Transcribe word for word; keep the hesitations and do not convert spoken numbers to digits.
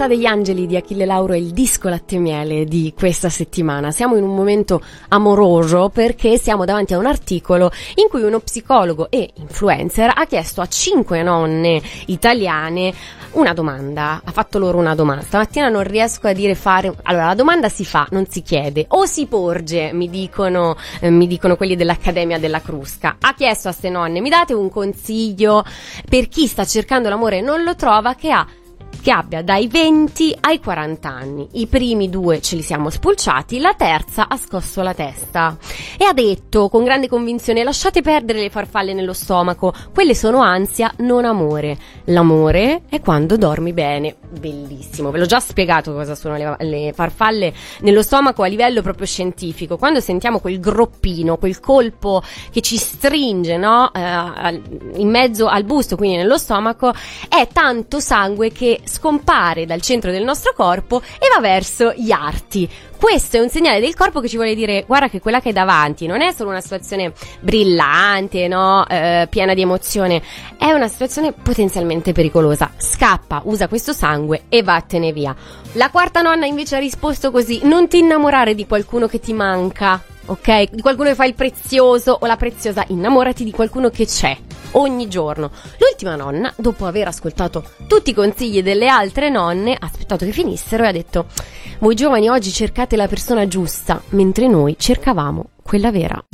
Città degli Angeli di Achille Lauro è il disco latte e miele di questa settimana. Siamo in un momento amoroso perché siamo davanti a un articolo in cui uno psicologo e influencer ha chiesto a cinque nonne italiane una domanda, ha fatto loro una domanda. Stamattina non riesco a dire fare. Allora, la domanda si fa, non si chiede, o si porge, mi dicono, eh, mi dicono quelli dell'Accademia della Crusca. Ha chiesto a ste nonne: mi date un consiglio per chi sta cercando l'amore e non lo trova, che ha che abbia dai venti ai quaranta anni. I primi due ce li siamo spulciati, la terza ha scosso la testa e ha detto con grande convinzione: lasciate perdere le farfalle nello stomaco, quelle sono ansia, non amore. L'amore è quando dormi bene. Bellissimo, ve l'ho già spiegato cosa sono le, le farfalle nello stomaco a livello proprio scientifico. Quando sentiamo quel groppino, quel colpo che ci stringe, no? Eh, in mezzo al busto, quindi nello stomaco, è tanto sangue che scompare dal centro del nostro corpo e va verso gli arti. Questo è un segnale del corpo che ci vuole dire: guarda che quella che è davanti non è solo una situazione brillante, no? Eh, piena di emozione, è una situazione potenzialmente pericolosa. Scappa, usa questo sangue e vattene via. La quarta nonna invece ha risposto così: non ti innamorare di qualcuno che ti manca, ok? Di qualcuno che fa il prezioso o la preziosa, innamorati di qualcuno che c'è ogni giorno. L'ultima nonna, dopo aver ascoltato tutti i consigli delle altre nonne, ha aspettato che finissero e ha detto: voi giovani oggi cercate la persona giusta, mentre noi cercavamo quella vera.